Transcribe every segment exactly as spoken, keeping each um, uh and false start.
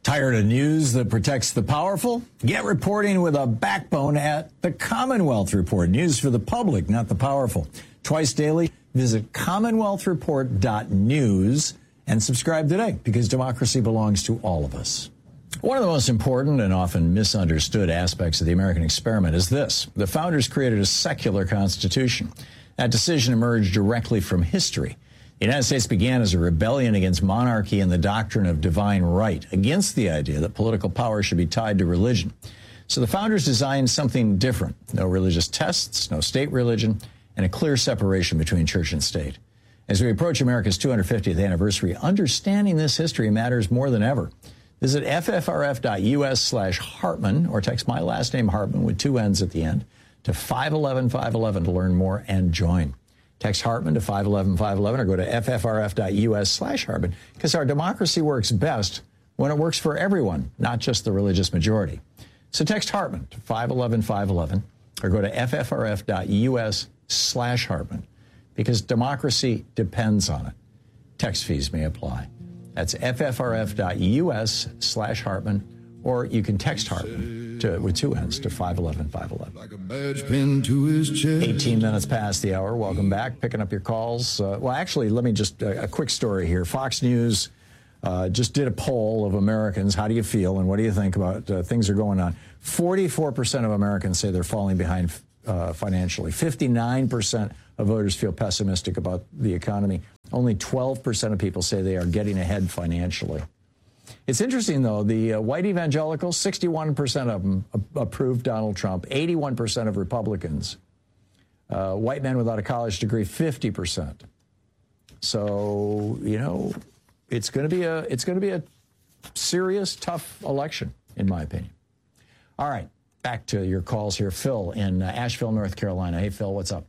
Tired of news that protects the powerful? Get reporting with a backbone at the Commonwealth Report. News for the public, not the powerful. Twice daily, visit commonwealth report dot news and subscribe today, because democracy belongs to all of us. One of the most important and often misunderstood aspects of the American experiment is this. The founders created a secular constitution. That decision emerged directly from history. The United States began as a rebellion against monarchy and the doctrine of divine right, against the idea that political power should be tied to religion. So the founders designed something different. No religious tests, no state religion, and a clear separation between church and state. As we approach America's two hundred fiftieth anniversary, understanding this history matters more than ever. Visit F F R F dot U S slash Hartman or text my last name Hartman with two N's at the end to five one one five one one to learn more and join. Text Hartman to five one one five one one or go to F F R F dot U S slash Hartman, because our democracy works best when it works for everyone, not just the religious majority. So text Hartman to five one one five one one or go to F F R F dot U S slash Hartman, because democracy depends on it. Text fees may apply. That's F F R F dot U S slash Hartman, or you can text Hartman to, with two N's to five one one five one one. Like a badge pinned to his chest. eighteen minutes past the hour. Welcome back. Picking up your calls. Uh, well, actually, let me just, uh, a quick story here. Fox News uh, just did a poll of Americans. How do you feel and what do you think about uh, things are going on? forty-four percent of Americans say they're falling behind uh, financially. fifty-nine percent of voters feel pessimistic about the economy. Only twelve percent of people say they are getting ahead financially. It's interesting, though, the uh, white evangelicals, sixty-one percent of them a- approved Donald Trump, eighty-one percent of Republicans. Uh, white men without a college degree, fifty percent. So, you know, it's going to be a it's going to be a serious, tough election, in my opinion. All right, back to your calls here. Phil in uh, Asheville, North Carolina. Hey, Phil, what's up?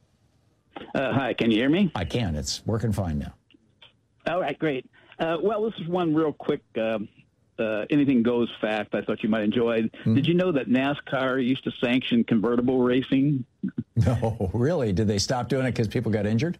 Uh, hi, can you hear me? I can. It's working fine now. All right, great. Uh, well, this is one real quick um, uh, anything goes fact I thought you might enjoy. Mm-hmm. Did you know that NASCAR used to sanction convertible racing? No, really? Did they stop doing it because people got injured?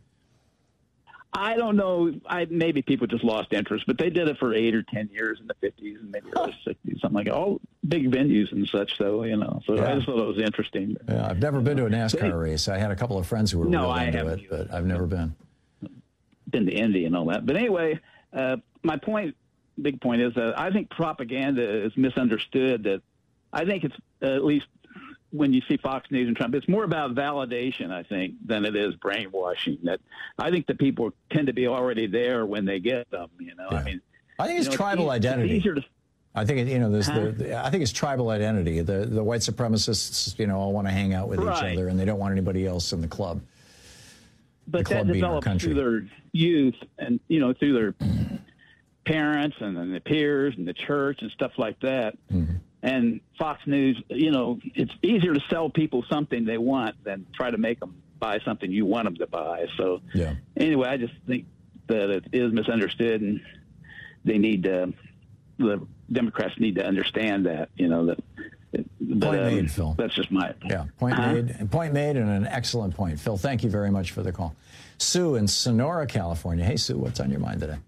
I don't know. I maybe people just lost interest, but they did it for eight or ten years in the fifties and maybe early sixties, something like that. All big venues and such, though, you know. So yeah. I just thought it was interesting. Yeah, I've never been to a NASCAR race. I had a couple of friends who were no, real I into it, but I've never been. Been to Indy and all that. But anyway, uh, my point, big point is that I think propaganda is misunderstood. That I think it's uh, at least when you see Fox News and Trump, it's more about validation, I think, than it is brainwashing. That I think the people tend to be already there when they get them. You know, yeah. I mean, I think it's you know, tribal it's, identity. It's easier to, I think it, you know, there's huh? the, the. I think it's tribal identity. The the white supremacists, you know, all want to hang out with right. each other, and they don't want anybody else in the club. But the that develops through their youth, and you know, through their parents and then the peers and the church and stuff like that. Mm-hmm. And Fox News, you know, it's easier to sell people something they want than try to make them buy something you want them to buy. So yeah. Anyway, I just think that it is misunderstood, and they need to, the Democrats need to understand that, you know, that. But, point um, made, Phil. That's just my yeah. Point uh-huh. made. Point made, and an excellent point, Phil. Thank you very much for the call. Sue in Sonora, California. Hey, Sue, what's on your mind today?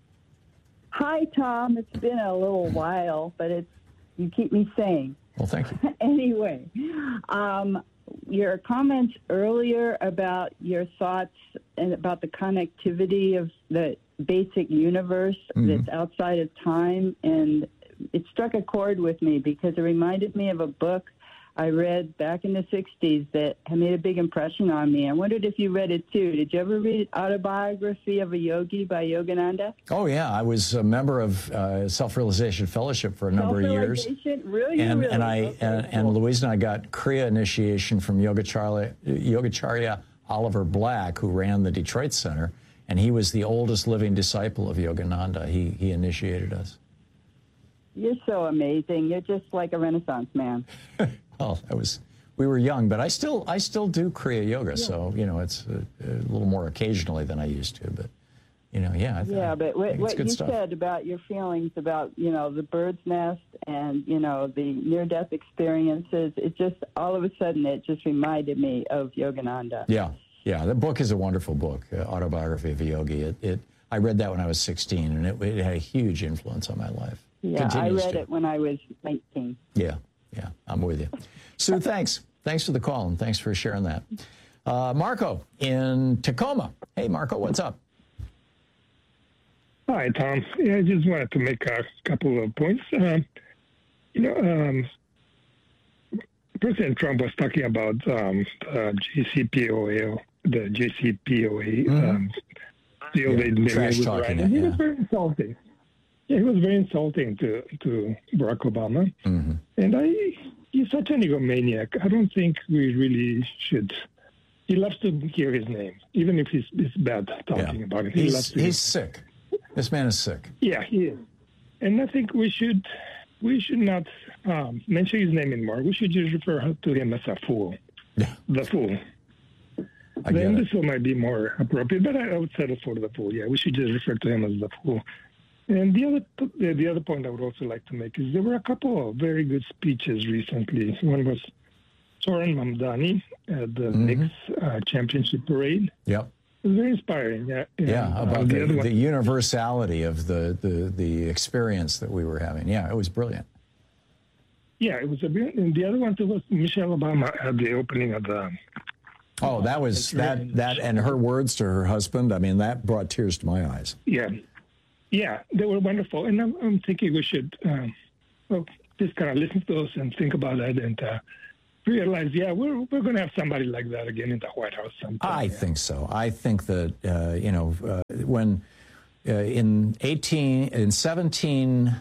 Hi, Tom. It's been a little while, but it's you keep me sane. Well, thank you. Anyway, um, your comments earlier about your thoughts and about the connectivity of the basic universe mm-hmm. that's outside of time, and it struck a chord with me because it reminded me of a book I read back in the sixties that had made a big impression on me. I wondered if you read it too. Did you ever read Autobiography of a Yogi by Yogananda? Oh, yeah. I was a member of uh, Self-Realization Fellowship for a number of years. Really? And, really? and I okay, and, cool. and Louise and I got Kriya initiation from Yogacharya, Yogacharya Oliver Black, who ran the Detroit Center, and he was the oldest living disciple of Yogananda. He, he initiated us. You're so amazing. You're just like a Renaissance man. Well, I was, we were young, but I still, I still do Kriya Yoga. Yeah. So, you know, it's a, a little more occasionally than I used to, but, you know, yeah. I th- yeah, but what, what you stuff. said about your feelings about, you know, the bird's nest and, you know, the near-death experiences, it just, all of a sudden, it just reminded me of Yogananda. Yeah, yeah. The book is a wonderful book, uh, Autobiography of a Yogi. It, it, I read that when I was sixteen, and it, it had a huge influence on my life. Yeah, I read to. it when I was nineteen. Yeah, yeah, I'm with you. Sue, thanks. Thanks for the call, and thanks for sharing that. Uh, Marco in Tacoma. Hey, Marco, what's up? Hi, Tom. Yeah, I just wanted to make a couple of points. Um, you know, um, President Trump was talking about um, the J C P O A, the J C P O A mm-hmm. um, deal yeah, they made with Iran. It, yeah. He was very insulting. Yeah, he was very insulting to, to Barack Obama. Mm-hmm. And I, he's such an egomaniac. I don't think we really should. He loves to hear his name, even if he's, he's bad talking yeah. about it. He he's loves to he's sick. This man is sick. Yeah, he is. And I think we should we should not um, mention his name anymore. We should just refer to him as a fool. Yeah. The fool. I the imbecile it. might be more appropriate, but I, I would settle for the fool. Yeah, we should just refer to him as the fool. And the other the other point I would also like to make is there were a couple of very good speeches recently. One was Zoran Mamdani at the mm-hmm. Knicks uh, championship parade. Yep. It was very inspiring. Yeah, yeah and, about uh, the, the, the universality of the, the, the experience that we were having. Yeah, it was brilliant. Yeah, it was a brilliant. And the other one too was Michelle Obama at the opening of the... Oh, that was, that, that and her words to her husband, I mean, that brought tears to my eyes. Yeah. Yeah, they were wonderful. And I'm, I'm thinking we should um, well, just kind of listen to those and think about that and uh, realize, yeah, we're we're going to have somebody like that again in the White House sometime. I yeah. think so. I think that, uh, you know, uh, when uh, in eighteen, in seventeen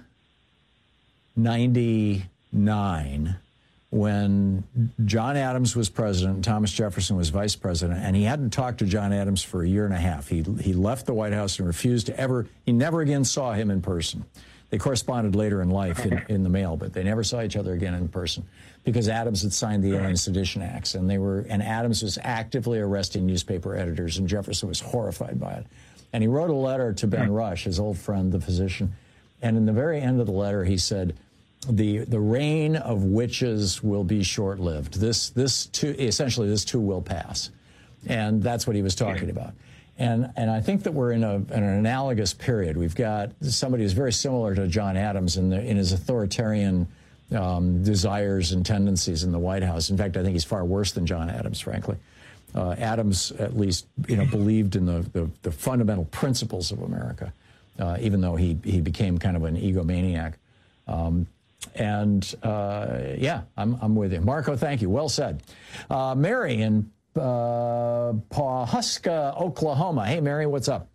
ninety-nine, when John Adams was president and Thomas Jefferson was vice president, and he hadn't talked to John Adams for a year and a half. He he left the White House and refused to ever, he never again saw him in person. They corresponded later in life in, in the mail, but they never saw each other again in person because Adams had signed the Alien Sedition Acts, and they were, and Adams was actively arresting newspaper editors, and Jefferson was horrified by it. And he wrote a letter to Ben Rush, his old friend, the physician, and in the very end of the letter, he said, The the reign of witches will be short-lived. This this too essentially this too will pass, and that's what he was talking about. And and I think that we're in a in an analogous period. We've got somebody who's very similar to John Adams in the, in his authoritarian um, desires and tendencies in the White House. In fact, I think he's far worse than John Adams, frankly. Uh, Adams at least you know believed in the the, the fundamental principles of America, uh, even though he he became kind of an egomaniac. Um, And, uh, yeah, I'm, I'm with you. Marco, thank you. Well said. Uh, Mary in uh, Pawhuska, Oklahoma. Hey, Mary, what's up?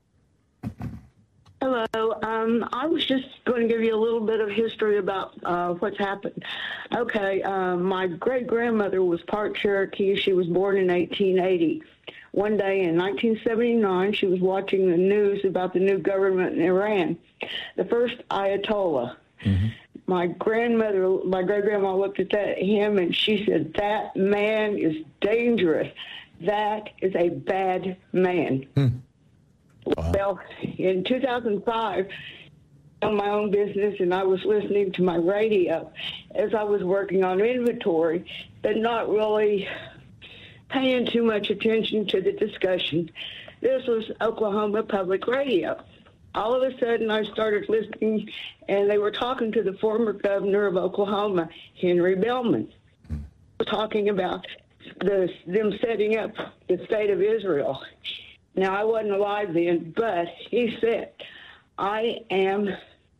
Hello. Um, I was just going to give you a little bit of history about uh, what's happened. Okay, um, my great-grandmother was part Cherokee. She was born in eighteen eighty. One day in nineteen seventy-nine, she was watching the news about the new government in Iran, the first Ayatollah. Mm-hmm. My grandmother, my great-grandma looked at that, him and she said, that man is dangerous. That is a bad man. Hmm. Wow. Well, in two thousand five, I owned my own business, and I was listening to my radio as I was working on inventory, but not really paying too much attention to the discussion. This was Oklahoma Public Radio. All of a sudden, I started listening, and they were talking to the former governor of Oklahoma, Henry Bellman, talking about the, them setting up the state of Israel. Now, I wasn't alive then, but he said, I am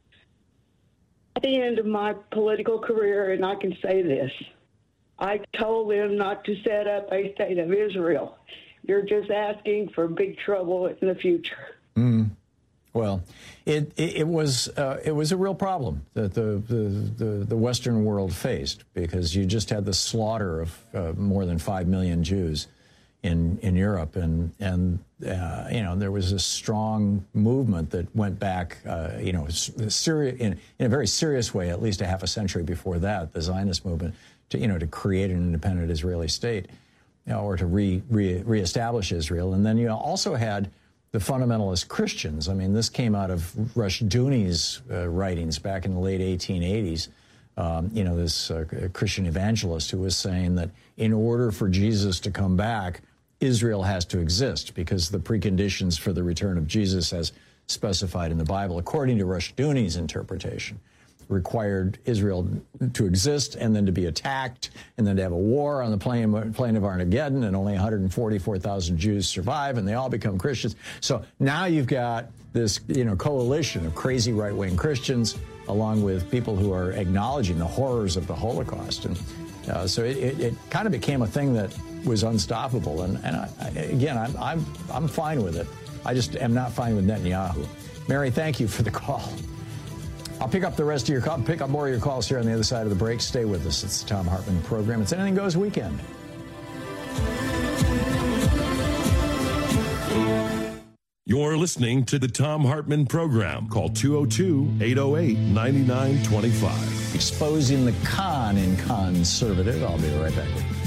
at the end of my political career, and I can say this. I told them not to set up a state of Israel. You're just asking for big trouble in the future. Mm. Well, it, it, it was uh, it was a real problem that the, the, the, the Western world faced, because you just had the slaughter of uh, more than five million Jews in in Europe, and and uh, you know there was a strong movement that went back, uh, you know, seri- in, in a very serious way, at least a half a century before that, the Zionist movement, to you know to create an independent Israeli state, you know, or to re, re reestablish Israel, and then you also had the fundamentalist Christians. I mean, this came out of Rushduni's uh, writings back in the late eighteen eighties. Um, you know, this uh, Christian evangelist who was saying that in order for Jesus to come back, Israel has to exist, because the preconditions for the return of Jesus, as specified in the Bible, according to Rushduni's interpretation, required Israel to exist and then to be attacked and then to have a war on the plain, plain of Armageddon, and only one hundred forty-four thousand Jews survive and they all become Christians. So now you've got this, you know, coalition of crazy right-wing Christians along with people who are acknowledging the horrors of the Holocaust. And uh, so it, it, it kind of became a thing that was unstoppable. And, and I, I, again, I'm, I'm, I'm fine with it. I just am not fine with Netanyahu. Mary, thank you for the call. I'll pick up the rest of your call, pick up more of your calls here on the other side of the break. Stay with us. It's the Thom Hartmann program. It's Anything Goes Weekend. You're listening to the Thom Hartmann program. Call two oh two, eight oh eight, nine nine two five. Exposing the con in conservative. I'll be right back with you.